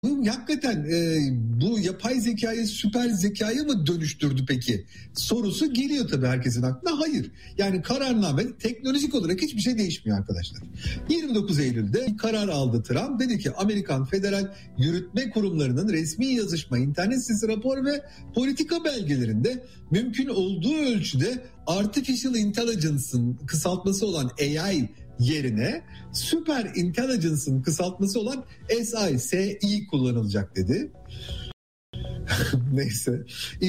Bu hakikaten bu yapay zekayı süper zekaya mı dönüştürdü peki? Sorusu geliyor tabii herkesin aklına. Hayır. Yani kararname teknolojik olarak hiçbir şey değişmiyor arkadaşlar. 29 Eylül'de bir karar aldı Trump. Dedi ki Amerikan Federal Yürütme Kurumlarının resmi yazışma, internet sitesi, rapor ve politika belgelerinde mümkün olduğu ölçüde Artificial Intelligence'ın kısaltması olan AI yerine Super Intelligence'ın kısaltması olan SI kullanılacak dedi. Neyse.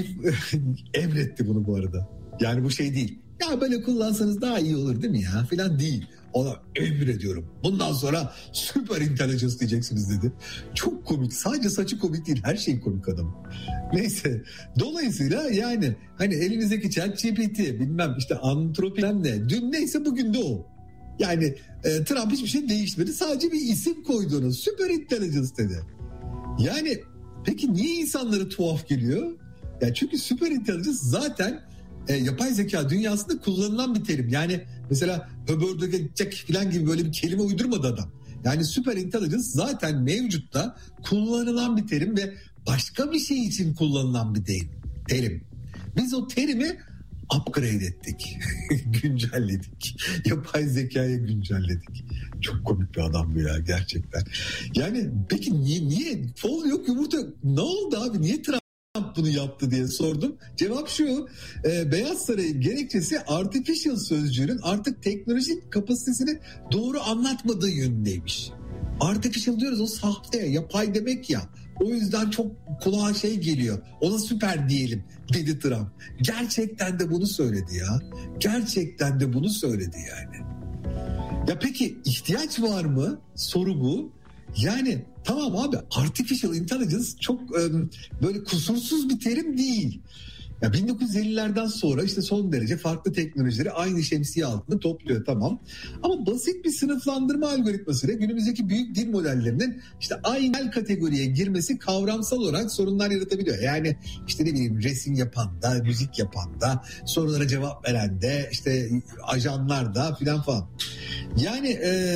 Emretti bunu bu arada. Yani bu şey değil. Ya böyle kullansanız daha iyi olur değil mi ya? Falan değil. Ona emrediyorum. Bundan sonra Super Intelligence diyeceksiniz dedi. Çok komik. Sadece saçı komik değil. Her şey komik adam. Neyse. Dolayısıyla yani hani elinizdeki ChatGPT bilmem işte Anthropic ne. Dün neyse bugün de o. Yani Trump hiçbir şey değiştirmedi. Sadece bir isim koydu ona. Super Intelligence dedi. Yani peki niye insanlara tuhaf geliyor? Yani çünkü Super Intelligence zaten yapay zeka dünyasında kullanılan bir terim. Yani mesela höbördögecek falan gibi böyle bir kelime uydurmadı adam. Yani Super Intelligence zaten mevcutta kullanılan bir terim ve başka bir şey için kullanılan bir terim. Biz o terimi upgrade ettik. Güncelledik. Yapay zekaya güncelledik. Çok komik bir adam bu ya gerçekten. Yani peki niye? Fol yok yumurta. Ne oldu abi? Niye Trump bunu yaptı diye sordum. Cevap şu. Beyaz Saray'ın gerekçesi artificial sözcüğünün artık teknolojik kapasitesini doğru anlatmadığı yönündeymiş. Artificial diyoruz, o sahte, yapay demek ya. O yüzden çok kulağa şey geliyor. Ona süper diyelim dedi Trump. Gerçekten de bunu söyledi ya. Gerçekten de bunu söyledi yani. Ya peki ihtiyaç var mı? Soru bu. Yani tamam abi, artificial intelligence çok böyle kusursuz bir terim değil. Ya 1950'lerden sonra işte son derece farklı teknolojileri aynı şemsiye altında topluyor, tamam. Ama basit bir sınıflandırma algoritmasıyla günümüzdeki büyük dil modellerinin işte aynı kategoriye girmesi kavramsal olarak sorunlar yaratabiliyor. Yani işte ne bileyim, resim yapan da, müzik yapan da, sorulara cevap veren de, işte ajanlar da falan. Yani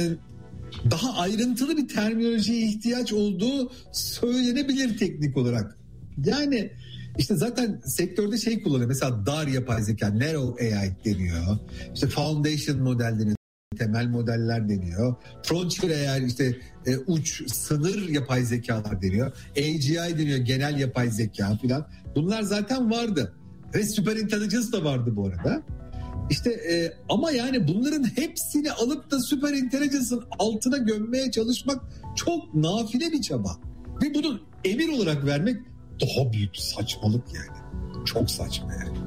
daha ayrıntılı bir terminolojiye ihtiyaç olduğu söylenebilir teknik olarak. Yani İşte zaten sektörde şey kullanıyor. Mesela dar yapay zeka, narrow AI deniyor. İşte foundation model deniyor. Temel modeller deniyor. Frontier AI, işte uç sınır yapay zekalar deniyor. AGI deniyor, genel yapay zeka falan. Bunlar zaten vardı. Ve Super Intelligence da vardı bu arada. İşte ama yani bunların hepsini alıp da Super Intelligence'ın altına gömmeye çalışmak çok nafile bir çaba. Ve bunu emir olarak vermek daha büyük saçmalık yani. Çok saçma yani.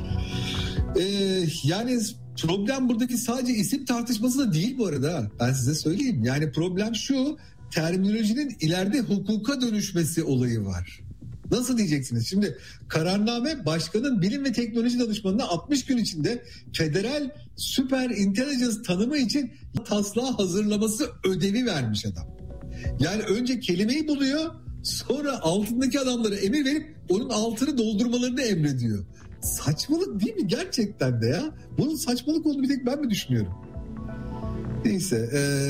Yani problem buradaki sadece isim tartışması da değil bu arada. Ben size söyleyeyim. Yani problem şu: terminolojinin ileride hukuka dönüşmesi olayı var. Nasıl diyeceksiniz? Şimdi kararname, başkanın bilim ve teknoloji danışmanına 60 gün içinde federal süper intelligence tanımı için taslağı hazırlaması ödevi vermiş adam. Yani önce kelimeyi buluyor, sonra altındaki adamlara emir verip onun altını doldurmalarını emrediyor. Saçmalık değil mi gerçekten de ya? Bunun saçmalık olduğunu bir tek ben mi düşünüyorum? Neyse.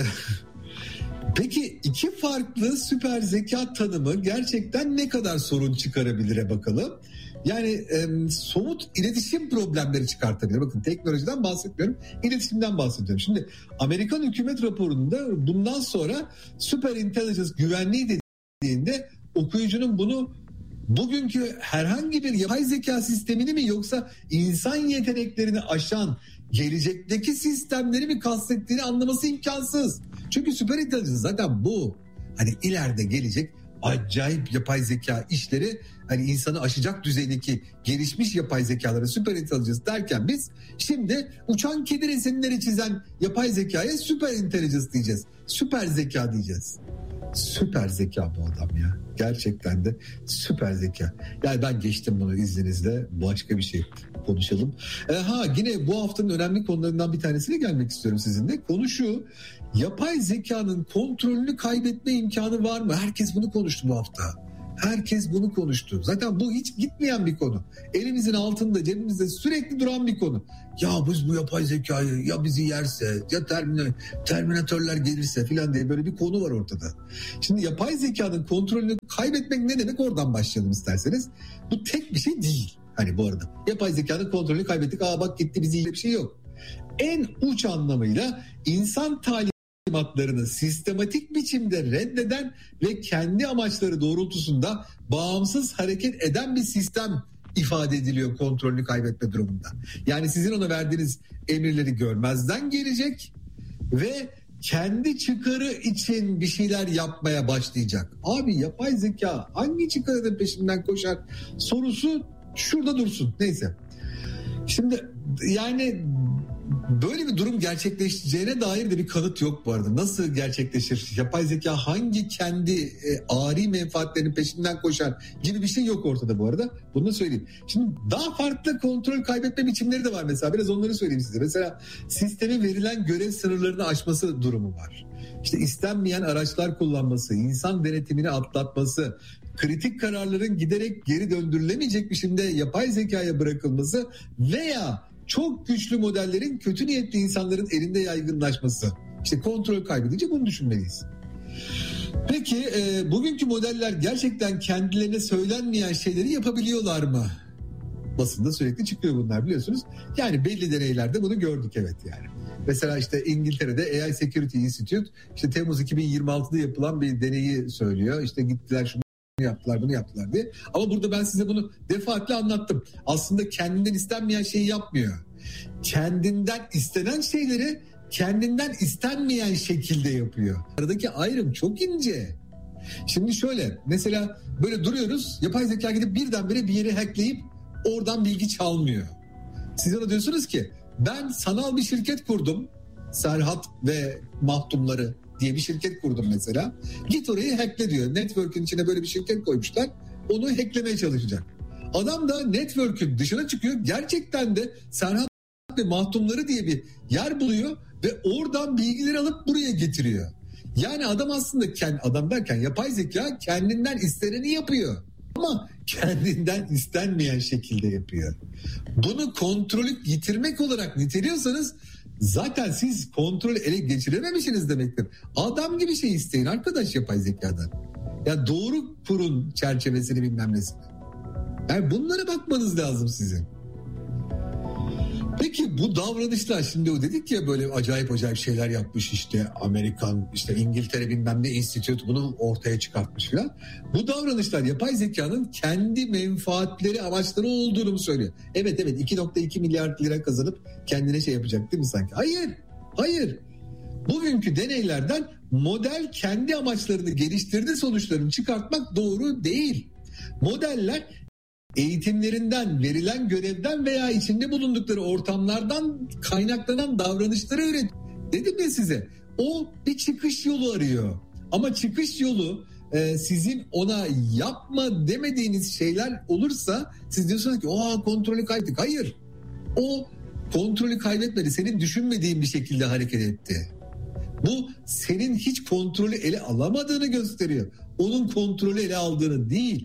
Peki iki farklı süper zeka tanımı gerçekten ne kadar sorun çıkarabilire bakalım. Yani somut iletişim problemleri çıkartabilir. Bakın, teknolojiden bahsetmiyorum, iletişimden bahsediyorum. Şimdi Amerikan hükümet raporunda bundan sonra süper intelligence güvenliği dediğinde okuyucunun bunu bugünkü herhangi bir yapay zeka sistemini mi, yoksa insan yeteneklerini aşan gelecekteki sistemleri mi kastettiğini anlaması imkansız. Çünkü süper intelligence zaten bu. Hani ileride gelecek acayip yapay zeka işleri, hani insanı aşacak düzeydeki gelişmiş yapay zekalara süper intelligence derken biz şimdi uçan kedi resimleri çizen yapay zekaya süper intelligence diyeceğiz. Süper zeka diyeceğiz. Süper zeka bu adam ya. Gerçekten de süper zeka. Yani ben geçtim bunu izninizle. Başka bir şey konuşalım. Yine bu haftanın önemli konularından bir tanesine gelmek istiyorum sizinle. Konu şu: yapay zekanın kontrolünü kaybetme imkanı var mı? Herkes bunu konuştu bu hafta. Herkes bunu konuştu. Zaten bu hiç gitmeyen bir konu. Elimizin altında, cebimizde sürekli duran bir konu. Ya biz bu yapay zekayı ya bizi yerse, ya terminatörler gelirse filan diye böyle bir konu var ortada. Şimdi yapay zekanın kontrolünü kaybetmek ne demek, oradan başlayalım isterseniz. Bu tek bir şey değil. Hani bu arada yapay zekanın kontrolünü kaybettik, bak gitti, bizi yiyecek bir şey yok. En uç anlamıyla insan talimatlarını sistematik biçimde reddeden ve kendi amaçları doğrultusunda bağımsız hareket eden bir sistem ifade ediliyor kontrolünü kaybetme durumunda. Yani sizin ona verdiğiniz emirleri görmezden gelecek ve kendi çıkarı için bir şeyler yapmaya başlayacak. Abi yapay zeka hangi çıkarının peşinden koşar sorusu şurada dursun. Neyse. Şimdi yani böyle bir durum gerçekleşeceğine dair de bir kanıt yok bu arada. Nasıl gerçekleşir? Yapay zeka hangi kendi ari menfaatlerinin peşinden koşar gibi bir şey yok ortada bu arada. Bunu da söyleyeyim. Şimdi daha farklı kontrol kaybetme biçimleri de var mesela. Biraz onları söyleyeyim size. Mesela sistemin verilen görev sınırlarını aşması durumu var. İşte istenmeyen araçlar kullanması, insan denetimini atlatması, kritik kararların giderek geri döndürülemeyecek biçimde yapay zekaya bırakılması veya çok güçlü modellerin kötü niyetli insanların elinde yaygınlaşması. İşte kontrol kaybedince bunu düşünmeliyiz. Peki bugünkü modeller gerçekten kendilerine söylenmeyen şeyleri yapabiliyorlar mı? Basında sürekli çıkıyor bunlar, biliyorsunuz. Yani belli deneylerde bunu gördük, evet yani. Mesela işte İngiltere'de AI Security Institute işte Temmuz 2026'da yapılan bir deneyi söylüyor. İşte gittiler şunu yaptılar, bunu yaptılar diye. Ama burada ben size bunu defaatle anlattım. Aslında kendinden istenmeyen şeyi yapmıyor. Kendinden istenen şeyleri kendinden istenmeyen şekilde yapıyor. Aradaki ayrım çok ince. Şimdi şöyle, mesela böyle duruyoruz, yapay zeka gidip birdenbire bir yeri hackleyip oradan bilgi çalmıyor. Siz ona diyorsunuz ki ben sanal bir şirket kurdum, Serhat ve Mahtumları diye bir şirket kurdum mesela. Git orayı hackle diyor. Network'ün içine böyle bir şirket koymuşlar. Onu hacklemeye çalışacak. Adam da network'ün dışına çıkıyor. Gerçekten de Serhat ve Mahtumları diye bir yer buluyor ve oradan bilgileri alıp buraya getiriyor. Yani adam aslında adam derken yapay zeka kendinden isteneni yapıyor. Ama kendinden istenmeyen şekilde yapıyor. Bunu kontrolü yitirmek olarak niteliyorsanız zaten siz kontrolü ele geçirememişsiniz demektir. Adam gibi şey isteyin arkadaş yapay zekadan. Ya doğru kurun çerçevesini, bilmem nesini. Yani bunlara bakmanız lazım sizin. Peki bu davranışlar, şimdi o dedik ya böyle acayip şeyler yapmış işte Amerikan, işte İngiltere bilmem ne enstitüsü bunu ortaya çıkartmış filan. Bu davranışlar yapay zekanın kendi menfaatleri, amaçları olduğunu mu söylüyor? Evet 2.2 milyar lira kazanıp kendine şey yapacak değil mi sanki? Hayır. Bugünkü deneylerden model kendi amaçlarını geliştirdiği sonuçlarını çıkartmak doğru değil. Modeller eğitimlerinden, verilen görevden veya içinde bulundukları ortamlardan kaynaklanan davranışları üretiyor. Dedim ya size, o bir çıkış yolu arıyor. Ama çıkış yolu sizin ona yapma demediğiniz şeyler olursa siz diyorsunuz ki kontrolü kaybettik. Hayır, o kontrolü kaybetmedi. Senin düşünmediğin bir şekilde hareket etti. Bu senin hiç kontrolü ele alamadığını gösteriyor. Onun kontrolü ele aldığını değil.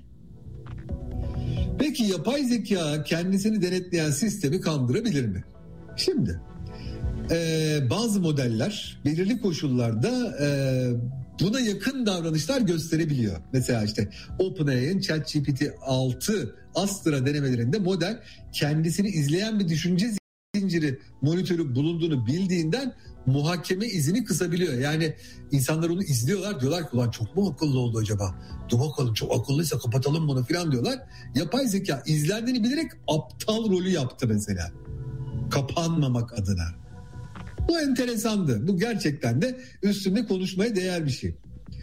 Peki yapay zeka kendisini denetleyen sistemi kandırabilir mi? Şimdi bazı modeller belirli koşullarda buna yakın davranışlar gösterebiliyor. Mesela işte OpenAI'nin ChatGPT-6 Astra denemelerinde model kendisini izleyen bir düşünce zinciri monitörü bulunduğunu bildiğinden muhakeme izini kısabiliyor. Yani insanlar onu izliyorlar, diyorlar ki ulan çok mu akıllı oldu acaba? Dur bakalım, çok akıllıysa kapatalım bunu falan diyorlar. Yapay zeka izlendiğini bilerek aptal rolü yaptı mesela. Kapanmamak adına. Bu enteresandı. Bu gerçekten de üstünde konuşmaya değer bir şey.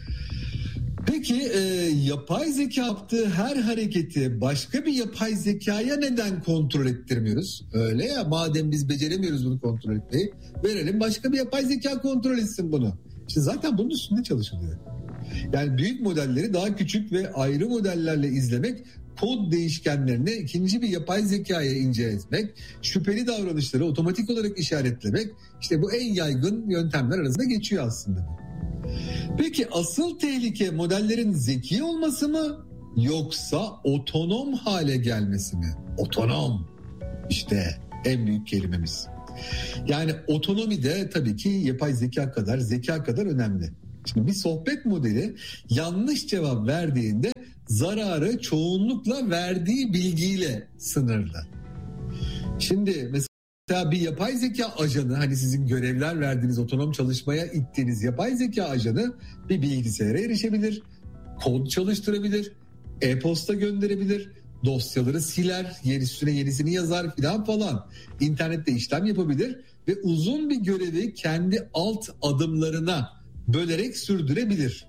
Peki yapay zeka yaptığı her hareketi başka bir yapay zekaya neden kontrol ettirmiyoruz? Öyle ya, madem biz beceremiyoruz bunu kontrol etmeyi, verelim başka bir yapay zeka kontrol etsin bunu. İşte zaten bunun üstünde çalışılıyor. Yani büyük modelleri daha küçük ve ayrı modellerle izlemek, kod değişkenlerini ikinci bir yapay zekaya inceletmek, şüpheli davranışları otomatik olarak işaretlemek, işte bu en yaygın yöntemler arasında geçiyor aslında. Peki asıl tehlike modellerin zeki olması mı yoksa otonom hale gelmesi mi? Otonom. İşte en büyük kelimemiz. Yani otonomi de tabii ki yapay zeka kadar önemli. Şimdi bir sohbet modeli yanlış cevap verdiğinde zararı çoğunlukla verdiği bilgiyle sınırlı. Şimdi mesela bir yapay zeka ajanı, hani sizin görevler verdiğiniz, otonom çalışmaya ittiğiniz yapay zeka ajanı bir bilgisayara erişebilir, kod çalıştırabilir, e-posta gönderebilir, dosyaları siler, üstüne yenisini yazar falan. İnternette işlem yapabilir ve uzun bir görevi kendi alt adımlarına bölerek sürdürebilir.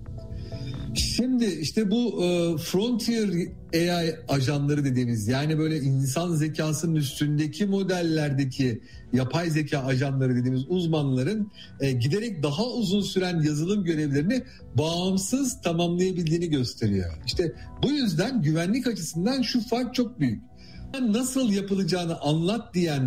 Şimdi işte bu frontier AI ajanları dediğimiz, yani böyle insan zekasının üstündeki modellerdeki yapay zeka ajanları dediğimiz uzmanların giderek daha uzun süren yazılım görevlerini bağımsız tamamlayabildiğini gösteriyor. İşte bu yüzden güvenlik açısından şu fark çok büyük. Nasıl yapılacağını anlat diyen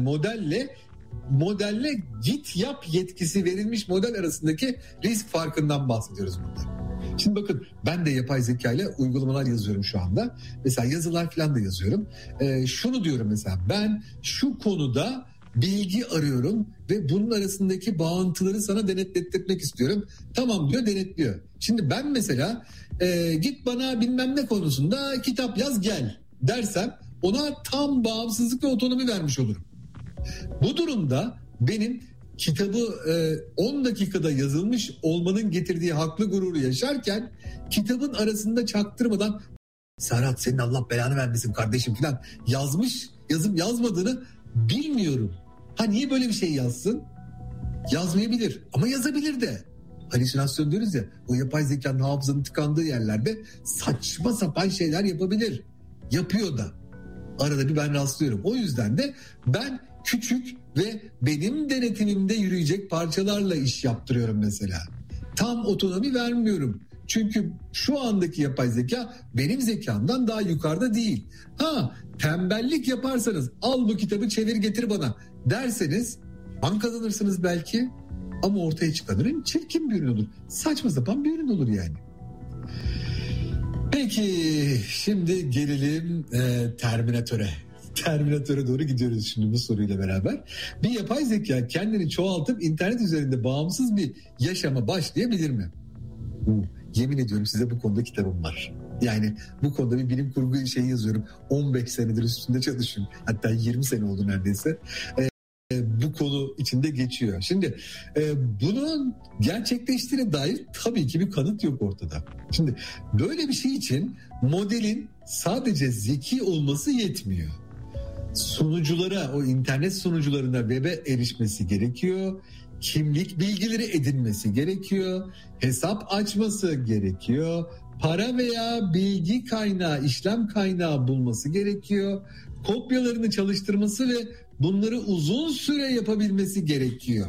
modelle git yap yetkisi verilmiş model arasındaki risk farkından bahsediyoruz burada. Şimdi bakın, ben de yapay zeka ile uygulamalar yazıyorum şu anda. Mesela yazılar falan da yazıyorum. Şunu diyorum mesela, ben şu konuda bilgi arıyorum ve bunun arasındaki bağıntıları sana denetletmek istiyorum. Tamam diyor, denetliyor. Şimdi ben mesela git bana bilmem ne konusunda kitap yaz gel dersem ona tam bağımsızlık ve otonomi vermiş olurum. Bu durumda benim kitabı 10 dakikada yazılmış olmanın getirdiği haklı gururu yaşarken kitabın arasında çaktırmadan Serhat senin Allah belanı vermesin kardeşim falan yazıp yazmadığını bilmiyorum. Niye böyle bir şey yazsın? Yazmayabilir ama yazabilir de. Halüsinasyon diyoruz ya, o yapay zekanın hafızanın tıkandığı yerlerde saçma sapan şeyler yapabilir. Yapıyor da. Arada bir ben rastlıyorum. O yüzden de ben küçük ve benim denetimimde yürüyecek parçalarla iş yaptırıyorum mesela. Tam otonomi vermiyorum. Çünkü şu andaki yapay zeka benim zekamdan daha yukarıda değil. Tembellik yaparsanız al bu kitabı çevir getir bana derseniz an kazanırsınız belki, ama ortaya çıkan ürün çirkin bir ürün olur. Saçma sapan bir ürün olur yani. Peki şimdi gelelim Terminatöre. Terminatöre doğru gidiyoruz şimdi bu soruyla beraber. Bir yapay zeka kendini çoğaltıp internet üzerinde bağımsız bir yaşama başlayabilir mi? Yemin ediyorum size bu konuda kitabım var. Yani bu konuda bir bilim kurgu şeyi yazıyorum. 15 senedir üstünde çalışıyorum. Hatta 20 sene oldu neredeyse. Bu konu içinde geçiyor. Şimdi bunun gerçekleştiğine dair tabii ki bir kanıt yok ortada. Şimdi böyle bir şey için modelin sadece zeki olması yetmiyor. Sunuculara, o internet sunucularına, web'e erişmesi gerekiyor. Kimlik bilgileri edinmesi gerekiyor. Hesap açması gerekiyor. Para veya bilgi kaynağı, işlem kaynağı bulması gerekiyor. Kopyalarını çalıştırması ve bunları uzun süre yapabilmesi gerekiyor.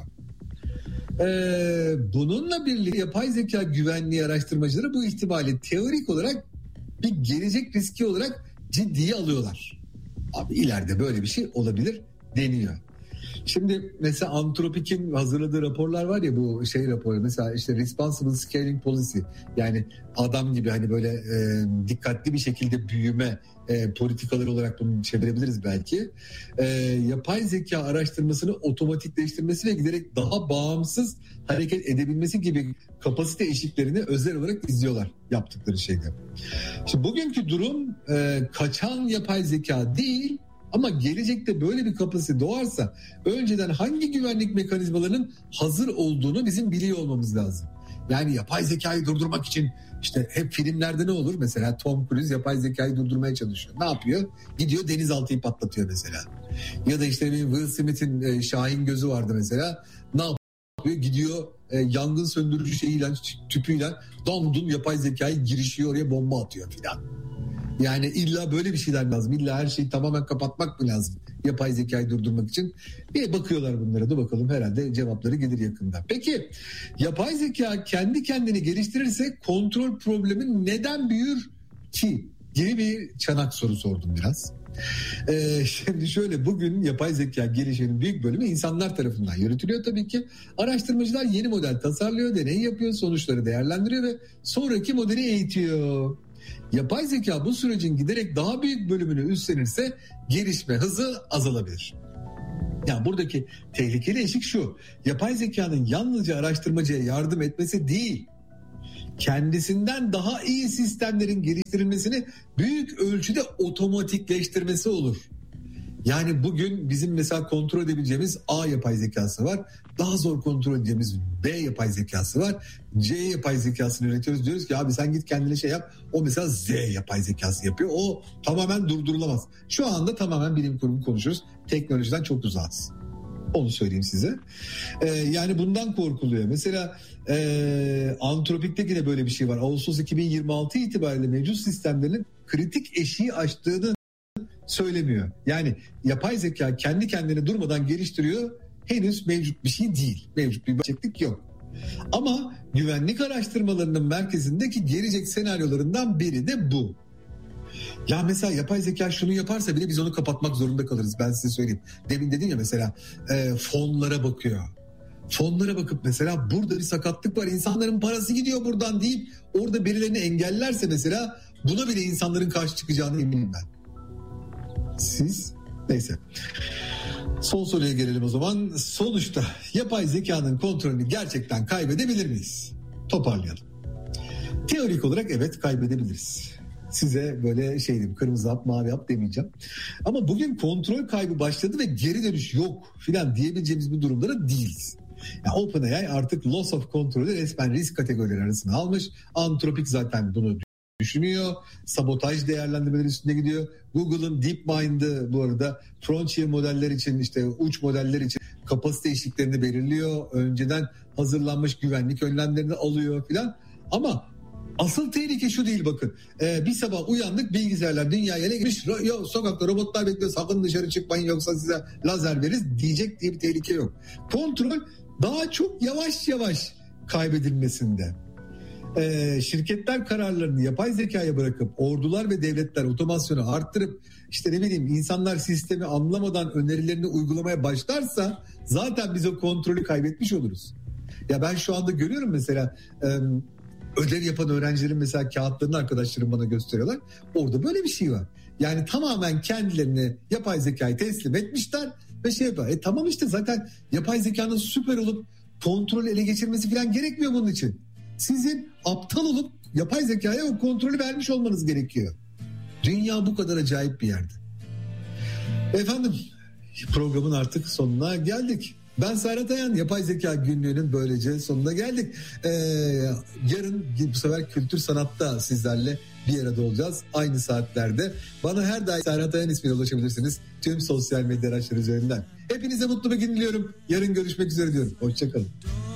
Bununla birlikte yapay zeka güvenliği araştırmacıları bu ihtimali teorik olarak bir gelecek riski olarak ciddiye alıyorlar. Abi ileride böyle bir şey olabilir deniyor. Şimdi mesela Anthropic'in hazırladığı raporlar var ya, bu raporu mesela işte Responsible Scaling Policy, yani adam gibi hani böyle dikkatli bir şekilde büyüme politikaları olarak bunu çevirebiliriz belki. Yapay zeka araştırmasını otomatikleştirmesi ve giderek daha bağımsız hareket edebilmesi gibi kapasite eşiklerini özel olarak izliyorlar yaptıkları şeyde. Şimdi bugünkü durum kaçan yapay zeka değil, ama gelecekte böyle bir kapasite doğarsa önceden hangi güvenlik mekanizmalarının hazır olduğunu bizim biliyor olmamız lazım. Yani yapay zekayı durdurmak için işte hep filmlerde ne olur? Mesela Tom Cruise yapay zekayı durdurmaya çalışıyor. Ne yapıyor? Gidiyor denizaltıyı patlatıyor mesela. Ya da işte Will Smith'in Şahin Gözü vardı mesela. Ne yapıyor? Gidiyor yangın söndürücü şeyiyle, tüpüyle damdum yapay zekayı girişiyor, oraya bomba atıyor filan. Yani illa böyle bir şeyler lazım. İlla her şeyi tamamen kapatmak mı lazım yapay zekayı durdurmak için? Bir bakıyorlar bunlara da, bakalım herhalde cevapları gelir yakında. Peki yapay zeka kendi kendini geliştirirse kontrol problemi neden büyür ki? Gibi bir çanak soru sordum biraz. Şimdi şöyle, bugün yapay zeka gelişiminin büyük bölümü insanlar tarafından yürütülüyor tabii ki. Araştırmacılar yeni model tasarlıyor, deney yapıyor, sonuçları değerlendiriyor ve sonraki modeli eğitiyor. Yapay zeka bu sürecin giderek daha büyük bölümünü üstlenirse gelişme hızı azalabilir. Yani buradaki tehlikeli eşik şu: yapay zekanın yalnızca araştırmacıya yardım etmesi değil, kendisinden daha iyi sistemlerin geliştirilmesini büyük ölçüde otomatikleştirmesi olur. Yani bugün bizim mesela kontrol edebileceğimiz A yapay zekası var. Daha zor kontrol edeceğimiz B yapay zekası var. C yapay zekasını üretiyoruz. Diyoruz ki abi sen git kendine şey yap. O mesela Z yapay zekası yapıyor. O tamamen durdurulamaz. Şu anda tamamen bilim kurgu konuşuyoruz. Teknolojiden çok uzağız. Onu söyleyeyim size. Yani bundan korkuluyor. Mesela Antropik'te de böyle bir şey var. Ağustos 2026 itibariyle mevcut sistemlerin kritik eşiği aştığını söylemiyor. Yani yapay zeka kendi kendine durmadan geliştiriyor. Henüz mevcut bir şey değil. Mevcut bir gerçeklik yok. Ama güvenlik araştırmalarının merkezindeki gelecek senaryolarından biri de bu. Ya mesela yapay zeka şunu yaparsa bile biz onu kapatmak zorunda kalırız. Ben size söyleyeyim. Demin dedim ya mesela fonlara bakıyor. Fonlara bakıp mesela burada bir sakatlık var, insanların parası gidiyor buradan deyip orada birilerini engellerse mesela buna bile insanların karşı çıkacağını eminim ben. Siz? Neyse. Son soruya gelelim o zaman. Sonuçta yapay zekanın kontrolünü gerçekten kaybedebilir miyiz? Toparlayalım. Teorik olarak evet, kaybedebiliriz. Size böyle şey diyeyim, kırmızı hap mavi hap demeyeceğim. Ama bugün kontrol kaybı başladı ve geri dönüş yok filan diyebileceğimiz bir durumda da değiliz. Yani OpenAI artık loss of control'ü resmen risk kategorileri arasına almış. Anthropic zaten bunu düşünüyor. Sabotaj değerlendirmeleri üstüne gidiyor. Google'ın DeepMind'ı bu arada frontier modeller için, işte uç modeller için kapasite eşiklerini belirliyor. Önceden hazırlanmış güvenlik önlemlerini alıyor filan. Ama asıl tehlike şu değil bakın. Bir sabah uyandık, bilgisayarlar dünyaya ele geçmiş. Sokakta robotlar bekliyor, sakın dışarı çıkmayın yoksa size lazer veririz diyecek diye bir tehlike yok. Kontrol daha çok yavaş yavaş kaybedilmesinde. Şirketler kararlarını yapay zekaya bırakıp ordular ve devletler otomasyonu arttırıp işte ne bileyim insanlar sistemi anlamadan önerilerini uygulamaya başlarsa zaten biz o kontrolü kaybetmiş oluruz. Ya ben şu anda görüyorum mesela ödev yapan öğrencilerin mesela kağıtlarını arkadaşlarım bana gösteriyorlar. Orada böyle bir şey var. Yani tamamen kendilerini yapay zekayı teslim etmişler ve şey yapıyor. Tamam işte zaten yapay zekanın süper olup kontrolü ele geçirmesi falan gerekmiyor bunun için. Sizin aptal olup yapay zekaya o kontrolü vermiş olmanız gerekiyor. Dünya bu kadar acayip bir yerde. Efendim, programın artık sonuna geldik. Ben Serhat Ayan, Yapay Zeka Günlüğü'nün böylece sonuna geldik. Yarın bu sefer kültür sanatta sizlerle bir arada olacağız. Aynı saatlerde. Bana her daim Serhat Ayan ismiyle ulaşabilirsiniz. Tüm sosyal medya araçları üzerinden. Hepinize mutlu bir gün diliyorum. Yarın görüşmek üzere diyorum. Hoşçakalın.